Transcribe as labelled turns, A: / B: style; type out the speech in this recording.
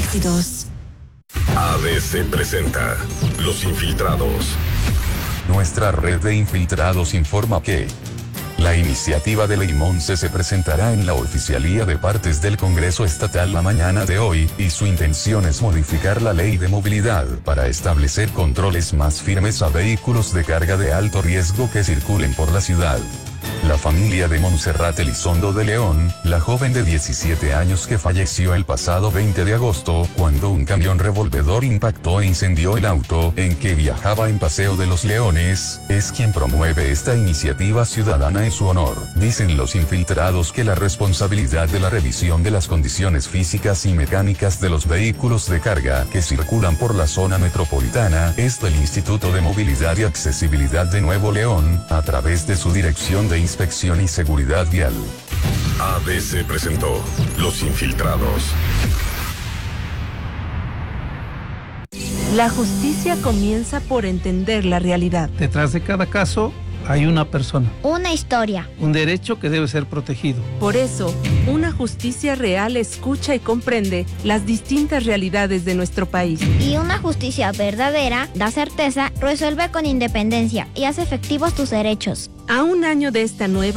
A: 22.
B: ABC presenta Los Infiltrados.
C: Nuestra red de infiltrados informa que la iniciativa de Ley Monse se presentará en la Oficialía de Partes del Congreso Estatal la mañana de hoy, y su intención es modificar la Ley de Movilidad para establecer controles más firmes a vehículos de carga de alto riesgo que circulen por la ciudad. La familia de Montserrat Elizondo de León, la joven de 17 años que falleció el pasado 20 de agosto, cuando un camión revolvedor impactó e incendió el auto en que viajaba en Paseo de los Leones, es quien promueve esta iniciativa ciudadana en su honor. Dicen los infiltrados que la responsabilidad de la revisión de las condiciones físicas y mecánicas de los vehículos de carga que circulan por la zona metropolitana es del Instituto de Movilidad y Accesibilidad de Nuevo León, a través de su Dirección de Inspección y Seguridad Vial.
B: ABC presentó Los Infiltrados.
D: La justicia comienza por entender la realidad.
E: Detrás de cada caso hay una persona.
F: Una historia.
E: Un derecho que debe ser protegido.
D: Por eso, una justicia real escucha y comprende las distintas realidades de nuestro país.
F: Y una justicia verdadera da certeza, resuelve con independencia y hace efectivos tus derechos.
D: A un año de esta nueva